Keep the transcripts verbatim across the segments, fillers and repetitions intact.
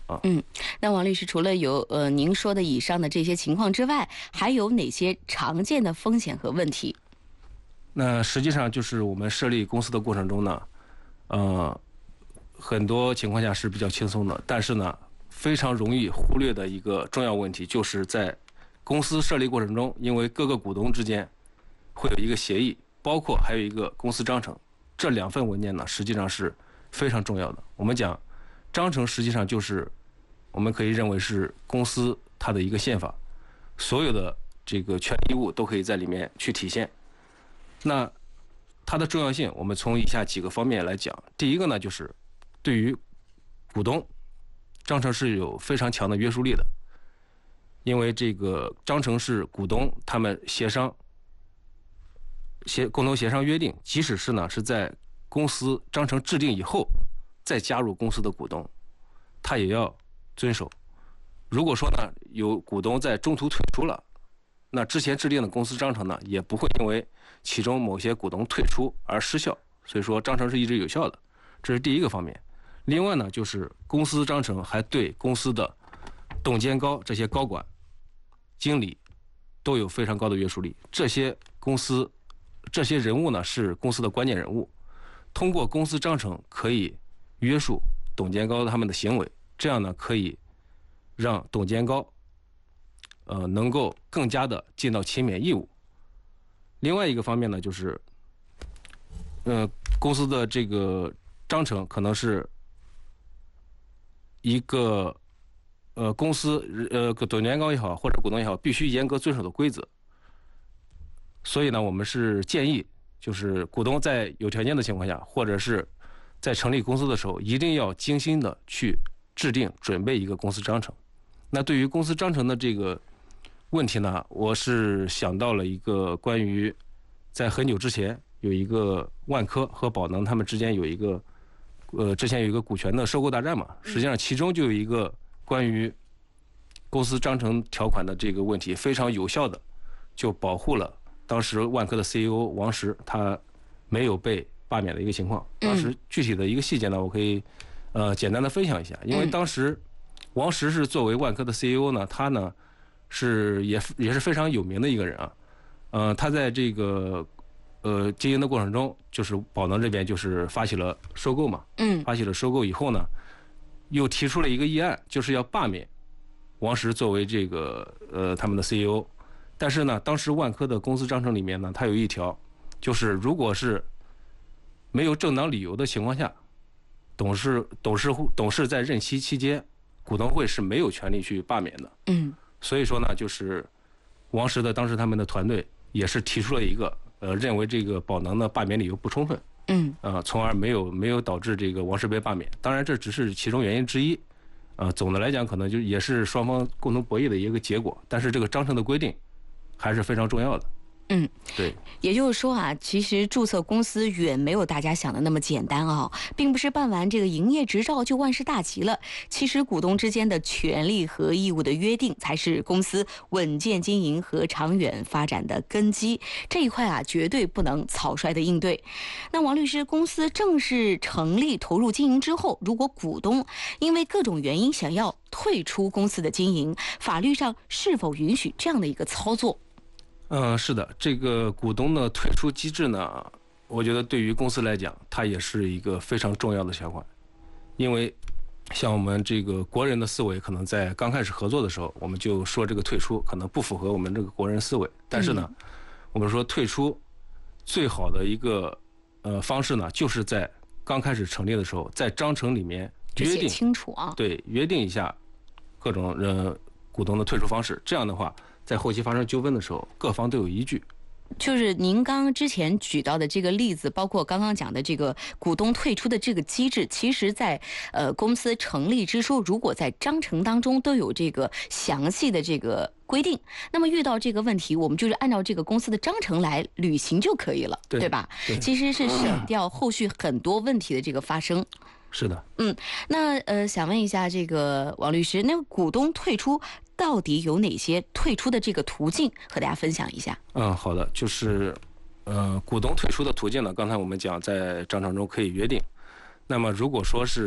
啊。 嗯，那王律师，除了有呃您说的以上的这些情况之外，还有哪些常见的风险和问题？ 那实际上就是我们设立公司的过程中呢，呃，很多情况下是比较轻松的，但是呢，非常容易忽略的一个重要问题，就是在公司设立过程中，因为各个股东之间会有一个协议，包括还有一个公司章程，这两份文件呢，实际上是非常重要的。我们讲章程实际上就是我们可以认为是公司它的一个宪法，所有的这个权利义务都可以在里面去体现。那它的重要性，我们从以下几个方面来讲。第一个呢，就是对于股东，章程是有非常强的约束力的，因为这个章程是股东他们协商、协共同协商约定，即使是呢是在公司章程制定以后再加入公司的股东，他也要遵守。如果说呢有股东在中途退出了，那之前制定的公司章程呢，也不会因为其中某些股东退出而失效，所以说章程是一直有效的，这是第一个方面。另外呢，就是公司章程还对公司的董监高这些高管、经理都有非常高的约束力。这些公司、这些人物呢，是公司的关键人物，通过公司章程可以约束董监高他们的行为，这样呢，可以让董监高呃，能够更加的尽到勤勉义务。另外一个方面呢，就是，呃，公司的这个章程可能是一个呃公司呃董监高也好，或者股东也好，必须严格遵守的规则。所以呢，我们是建议，就是股东在有条件的情况下，或者是在成立公司的时候，一定要精心的去制定、准备一个公司章程。那对于公司章程的这个问题呢，我是想到了一个关于在很久之前有一个万科和宝能他们之间有一个呃之前有一个股权的收购大战嘛，实际上其中就有一个关于公司章程条款的这个问题，非常有效的就保护了当时万科的 C E O 王石他没有被罢免的一个情况。当时具体的一个细节呢，我可以呃简单的分享一下，因为当时王石是作为万科的 C E O 呢，他呢是也也是非常有名的一个人啊，呃，他在这个呃经营的过程中，就是宝能这边就是发起了收购嘛，嗯，发起了收购以后呢，又提出了一个议案，就是要罢免王石作为这个呃他们的 C E O， 但是呢，当时万科的公司章程里面呢，它有一条，就是如果是没有正当理由的情况下，董事董事董事在任期期间，股东会是没有权利去罢免的，嗯。所以说呢，就是王石的当时他们的团队也是提出了一个呃，认为这个宝能的罢免理由不充分，嗯，呃，从而没有没有导致这个王石被罢免。当然这只是其中原因之一，呃，总的来讲可能就也是双方共同博弈的一个结果。但是这个章程的规定还是非常重要的。 嗯， 对， 也就是说啊，其实注册公司远没有大家想的那么简单啊，并不是办完这个营业执照就万事大吉了。其实股东之间的权利和义务的约定，才是公司稳健经营和长远发展的根基。这一块啊，绝对不能草率的应对。那王律师，公司正式成立投入经营之后，如果股东因为各种原因想要退出公司的经营，法律上是否允许这样的一个操作？ 嗯、呃，是的，这个股东的退出机制呢，我觉得对于公司来讲，它也是一个非常重要的条款，因为像我们这个国人的思维，可能在刚开始合作的时候，我们就说这个退出可能不符合我们这个国人思维，但是呢，嗯、我们说退出最好的一个呃方式呢，就是在刚开始成立的时候，在章程里面约定清楚啊， 对，约定一下各种呃股东的退出方式，这样的话，在后期发生纠纷的时候，各方都有依据。 就是您刚刚之前举到的这个例子，包括刚刚讲的这个股东退出的这个机制，其实在呃公司成立之初，如果在章程当中都有这个详细的这个规定，那么遇到这个问题，我们就是按照这个公司的章程来履行就可以了， 对, 对吧？对，其实是省掉后续很多问题的这个发生。 是的， 嗯，那呃，想问一下这个王律师，那个股东退出到底有哪些退出的这个途径，和大家分享一下？ 嗯，好的，就是呃，股东退出的途径呢，刚才我们讲在章程中可以约定。那么如果说是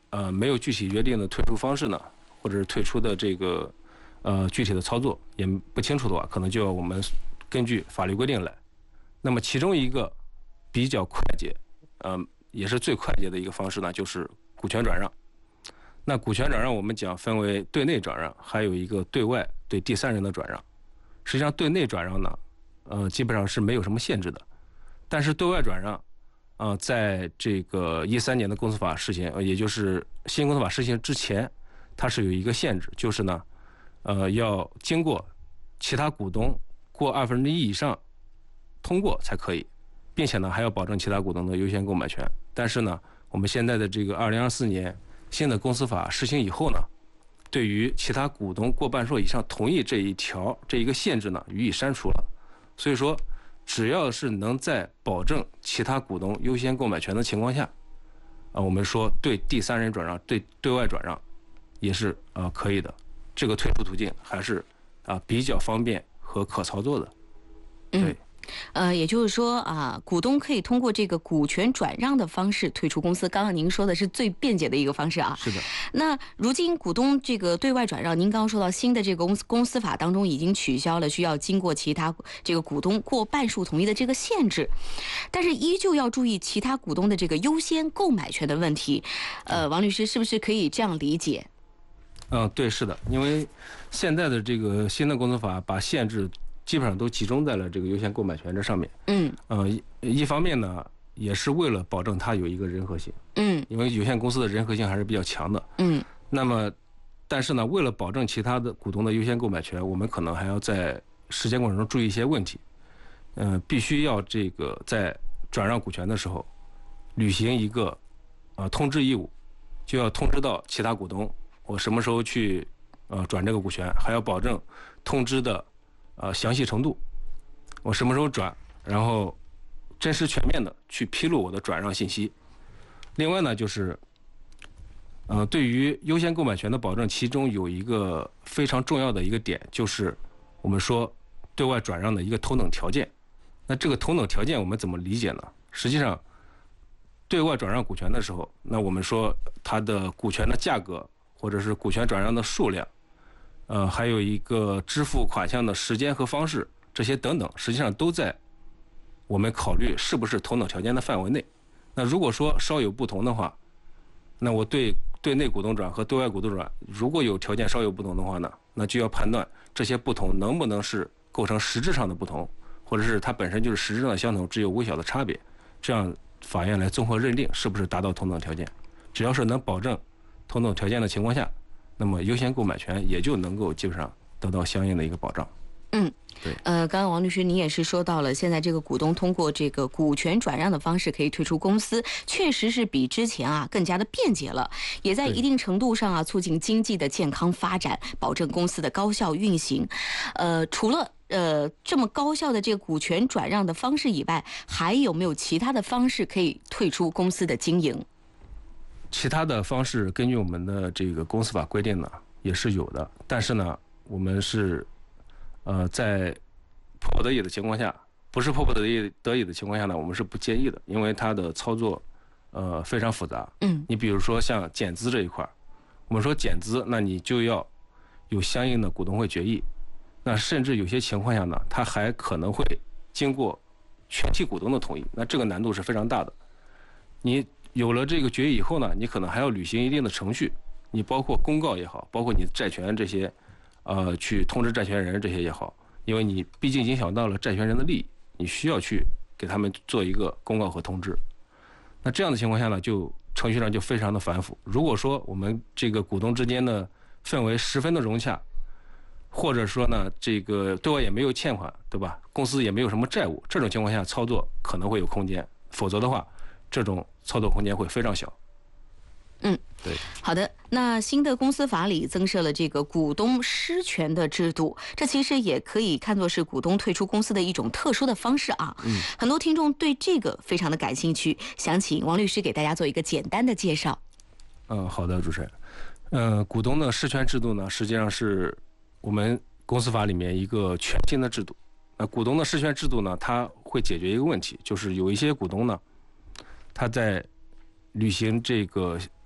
呃没有具体约定的退出方式呢，或者是退出的这个呃具体的操作也不清楚的话，可能就要我们根据法律规定来。那么其中一个比较快捷，呃也是最快捷的一个方式呢，就是股权转让。那股权转让我们讲分为对内转让，还有一个对外对第三人的转让。实际上对内转让呢，呃基本上是没有什么限制的，但是对外转让。呃，在这个一三年的公司法施行，呃，也就是新公司法施行之前，它是有一个限制，就是呢，呃，要经过其他股东过二分之一以上通过才可以，并且呢还要保证其他股东的优先购买权。但是呢，我们现在的这个二零二四年新的公司法施行以后呢，对于其他股东过半数以上同意这一条这一个限制呢，予以删除了。所以说，只要是能在保证其他股东优先购买权的情况下，啊，我们说对第三人转让、对对外转让，也是啊可以的。这个退出途径还是啊比较方便和可操作的。对。 嗯呃，也就是说啊，股东可以通过这个股权转让的方式退出公司。刚刚您说的是最便捷的一个方式啊。 是的。 那如今股东这个对外转让，您刚刚说到新的这个公司公司法当中已经取消了需要经过其他这个股东过半数同意的这个限制，但是依旧要注意其他股东的这个优先购买权的问题。呃，王律师是不是可以这样理解？ 嗯，对，是的，因为现在的这个新的公司法把限制基本上都集中在了这个优先购买权这上面。 嗯。 呃，一一方面呢，也是为了保证它有一个人和性。 嗯。 因为有限公司的人和性还是比较强的。 嗯。 那么，但是呢，为了保证其他的股东的优先购买权，我们可能还要在实践过程中注意一些问题。嗯、呃，必须要这个在转让股权的时候，履行一个呃通知义务，就要通知到其他股东我什么时候去呃转这个股权，还要保证通知的呃详细程度，我什么时候转，然后真实全面的去披露我的转让信息。另外呢，就是呃对于优先购买权的保证，其中有一个非常重要的一个点，就是我们说对外转让的一个头等条件。那这个头等条件我们怎么理解呢？实际上，对外转让股权的时候，那我们说它的股权的价格，或者是股权转让的数量，呃，还有一个支付款项的时间和方式，这些等等，实际上都在我们考虑是不是头等条件的范围内。那如果说稍有不同的话，那我对对内股东转和对外股东转，如果有条件稍有不同的话呢，那就要判断这些不同能不能是构成实质上的不同，或者是它本身就是实质上的相同，只有微小的差别，这样法院来综合认定是不是达到同等条件。只要是能保证同等条件的情况下，那么优先购买权也就能够基本上得到相应的一个保障。 嗯， 对。 呃，刚刚王律师您也是说到了，现在这个股东通过这个股权转让的方式可以退出公司，确实是比之前啊更加的便捷了，也在一定程度上啊促进经济的健康发展，保证公司的高效运行。呃，除了呃这么高效的这个股权转让的方式以外，还有没有其他的方式可以退出公司的经营？ 其他的方式根据我们的这个公司法规定呢也是有的，但是呢我们是呃在迫不得已的情况下，不是迫不得已得已的情况下呢，我们是不建议的，因为它的操作呃非常复杂。 嗯， 你比如说像减资这一块，我们说减资，那你就要有相应的股东会决议，那甚至有些情况下呢，它还可能会经过全体股东的同意，那这个难度是非常大的。你有了这个决议以后呢，你可能还要履行一定的程序，你包括公告也好，包括你债权这些，呃，去通知债权人这些也好，因为你毕竟影响到了债权人的利益，你需要去给他们做一个公告和通知。那这样的情况下呢，就程序上就非常的繁复。如果说我们这个股东之间的氛围十分的融洽，或者说呢，这个对外也没有欠款，对吧？公司也没有什么债务，这种情况下操作可能会有空间，否则的话，这种操作空间会非常小。 嗯， 对， 好的。那新的公司法里增设了这个股东失权的制度，这其实也可以看作是股东退出公司的一种特殊的方式啊。 嗯， 很多听众对这个非常的感兴趣，想请王律师给大家做一个简单的介绍。 嗯，好的，主持人。呃，股东的失权制度呢，实际上是我们公司法里面一个全新的制度。那股东的失权制度呢，它会解决一个问题，就是有一些股东呢，他在履行这个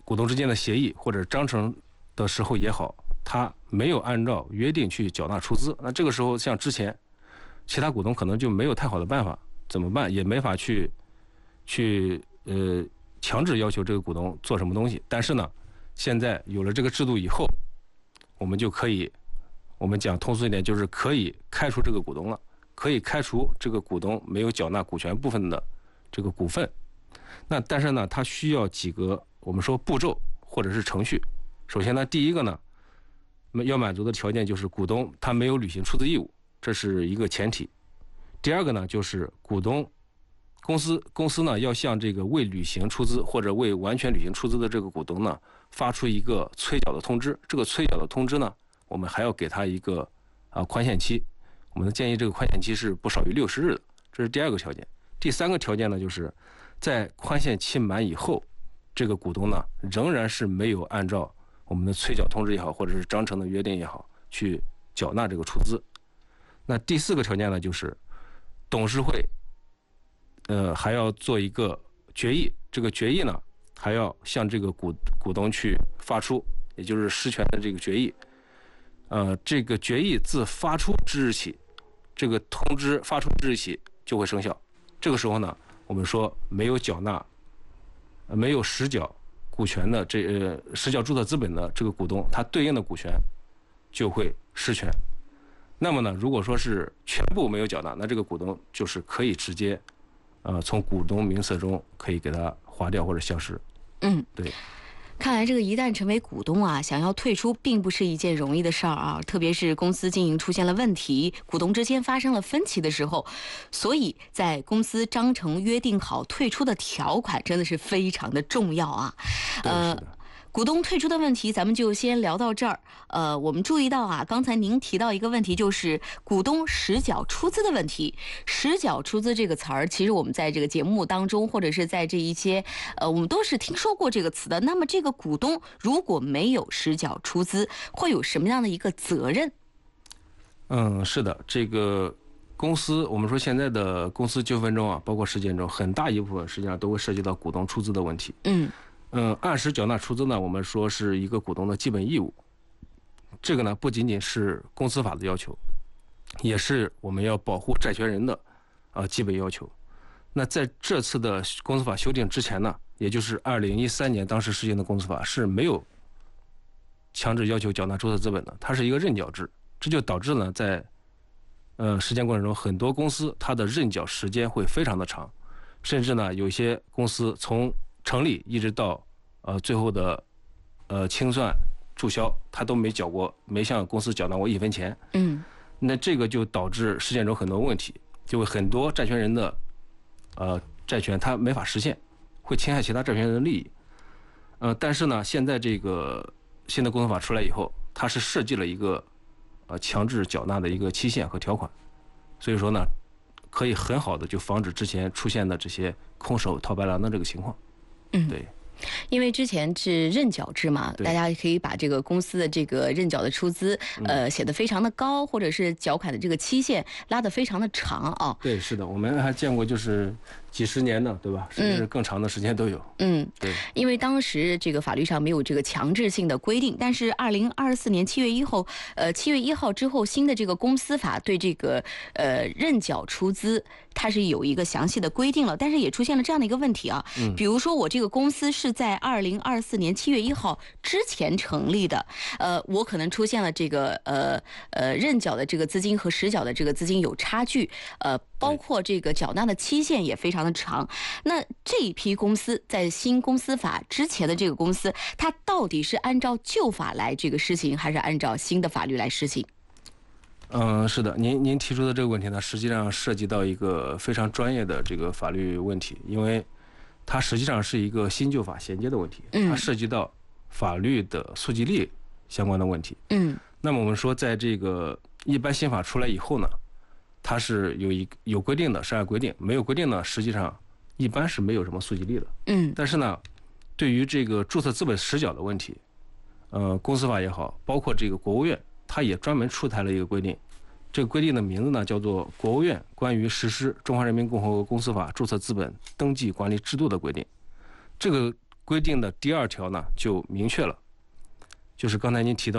股东之间的协议或者章程的时候也好，他没有按照约定去缴纳出资，那这个时候像之前其他股东可能就没有太好的办法，怎么办？也没法去去呃强制要求这个股东做什么东西。但是呢，现在有了这个制度以后，我们就可以，我们讲通俗一点，就是可以开除这个股东了，可以开除这个股东没有缴纳股权部分的这个股份。那但是呢，它需要几个我们说步骤或者是程序。首先呢，第一个呢，要满足的条件就是股东他没有履行出资义务，这是一个前提。第二个呢，就是股东公司公司呢要向这个未履行出资或者未完全履行出资的这个股东呢发出一个催缴的通知。这个催缴的通知呢，我们还要给他一个啊宽限期。我们建议这个宽限期是不少于六十日的，这是第二个条件。第三个条件呢，就是在宽限期满以后，这个股东呢仍然是没有按照我们的催缴通知也好，或者是章程的约定也好，去缴纳这个出资。那第四个条件呢，就是董事会，呃，还要做一个决议，这个决议呢，还要向这个股股东去发出，也就是实权的这个决议。呃，这个决议自发出之日起，这个通知发出之日起就会生效。这个时候呢，我们说没有缴纳、没有实缴股权的这呃实缴注册资本的这个股东，他对应的股权就会失权。那么呢，如果说是全部没有缴纳，那这个股东就是可以直接，呃，从股东名册中可以给他划掉或者消失。 嗯， 对。 看来这个一旦成为股东啊，想要退出并不是一件容易的事儿啊，特别是公司经营出现了问题，股东之间发生了分歧的时候，所以在公司章程约定好退出的条款真的是非常的重要啊。 呃。 股东退出的问题，咱们就先聊到这儿。呃，我们注意到啊，刚才您提到一个问题，就是股东实缴出资的问题。实缴出资这个词儿，其实我们在这个节目当中，或者是在这一些，呃，我们都是听说过这个词的。那么，这个股东如果没有实缴出资，会有什么样的一个责任？ 嗯，是的，这个公司，我们说现在的公司纠纷中啊，包括事件中，很大一部分实际上都会涉及到股东出资的问题。 嗯。 嗯，按时缴纳出资呢，我们说是一个股东的基本义务。这个呢，不仅仅是公司法的要求，也是我们要保护债权人的啊、呃、基本要求。那在这次的公司法修订之前呢，也就是二零一三年当时实行的公司法是没有强制要求缴纳注册资本的，它是一个认缴制，这就导致呢，在呃实践过程中，很多公司它的认缴时间会非常的长，甚至呢，有些公司从成立一直到呃最后的呃清算注销，他都没缴过，没向公司缴纳过一分钱。 嗯， 那这个就导致实践中很多问题，就会很多债权人的呃债权他没法实现，会侵害其他债权人的利益。呃，但是呢，现在这个新的公司法出来以后，它是设计了一个呃强制缴纳的一个期限和条款，所以说呢，可以很好的就防止之前出现的这些空手套白狼的这个情况。 嗯， 对， 因为之前是认缴制嘛，大家可以把这个公司的这个认缴的出资，呃，写得非常的高，或者是缴款的这个期限拉得非常的长啊。 对，是的，我们还见过就是几十年的，对吧？甚至更长的时间都有。 嗯， 对， 因为当时这个法律上没有这个强制性的规定，但是二零二四年七月一号，呃，七月一号之后，新的这个公司法对这个呃认缴出资，它是有一个详细的规定了，但是也出现了这样的一个问题啊， 嗯， 比如说我这个公司是在二零二四年七月一号之前成立的，呃，我可能出现了这个呃呃认缴的这个资金和实缴的这个资金有差距，呃，包括这个缴纳的期限也非常的长。那这一批公司在新公司法之前的这个公司，它到底是按照旧法来这个施行，还是按照新的法律来施行？ 嗯，是的，您您提出的这个问题呢，实际上涉及到一个非常专业的这个法律问题，因为它实际上是一个新旧法衔接的问题，它涉及到法律的溯及力相关的问题。 嗯， 那么我们说，在这个一般新法出来以后呢，它是有一有规定的，是按规定；没有规定呢，实际上一般是没有什么溯及力的。 嗯， 但是呢，对于这个注册资本实缴的问题，呃，公司法也好，包括这个国务院，它也专门出台了一个规定。这个规定的名字呢，叫做《国务院关于实施中华人民共和国公司法注册资本登记管理制度的规定》。这个规定的第二条呢就明确了，就是刚才您提到。